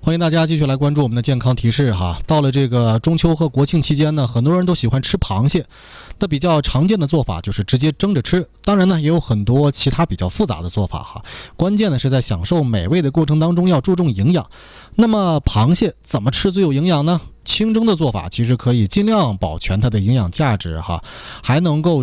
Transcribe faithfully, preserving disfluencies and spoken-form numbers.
欢迎大家继续来关注我们的健康提示哈。到了这个中秋和国庆期间呢，很多人都喜欢吃螃蟹。那比较常见的做法就是直接蒸着吃，当然呢，也有很多其他比较复杂的做法哈。关键呢是在享受美味的过程当中要注重营养。那么螃蟹怎么吃最有营养呢？清蒸的做法其实可以尽量保全它的营养价值哈，还能够